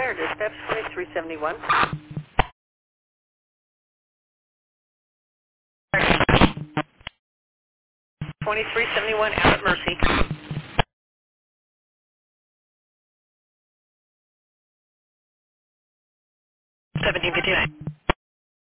Fire Dispatch 2371. 2371 out at Mercy. 1759.